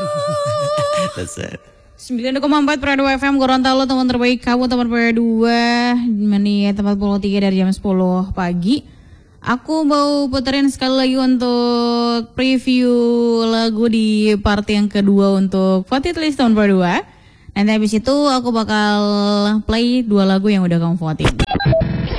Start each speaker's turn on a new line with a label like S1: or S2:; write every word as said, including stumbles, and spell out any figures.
S1: sembilan koma empat per dua F M Gorontalo, teman terbaik kamu, teman per dua menit empat puluh tiga dari jam sepuluh pagi. Aku mau puterin sekali lagi untuk preview lagu di part yang kedua untuk voted list tahun per dua. Nanti habis itu aku bakal play dua lagu yang udah kamu voting.